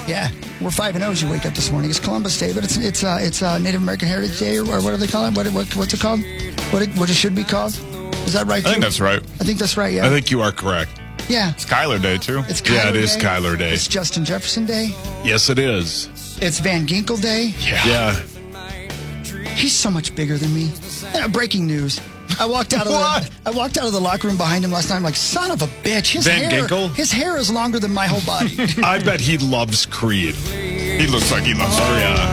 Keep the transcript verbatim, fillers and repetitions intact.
Yeah, we're five and zero as you wake up this morning. It's Columbus Day, but it's it's uh, it's uh, Native American Heritage Day, or, or what do they call it? What, what what's it called? What it, what it should be called? Is that right? I think that's right. I think that's right. Yeah. I think you are correct. Yeah. It's Kyler Day too. It's Kyler yeah, it Day. is Kyler Day. It's Justin Jefferson Day. Yes, it is. It's Van Ginkel Day. Yeah. Yeah. He's so much bigger than me. Uh, breaking news. I walked out of the I walked out of the locker room behind him last night. I'm like, son of a bitch. His Van hair, Ginkel? His hair is longer than my whole body. I bet he loves Creed. He looks like he loves Creed. Yeah.